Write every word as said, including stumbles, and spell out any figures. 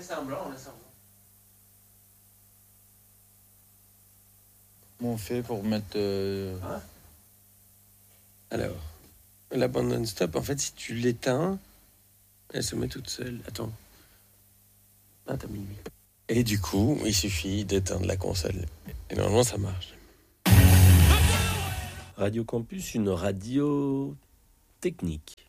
semblant, on est semblant. Comment on fait pour mettre... Euh... Hein? Alors, la bande non-stop, en fait, si tu l'éteins, elle se met toute seule. Attends. Ah, t'as minuit. Et du coup, il suffit d'éteindre la console. Et normalement, ça marche. Radio Campus, une radio technique.